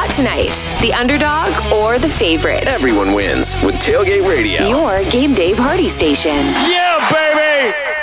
out tonight? The underdog or the favorite? Everyone wins with Tailgate Radio. Your game day party station. Yeah, baby!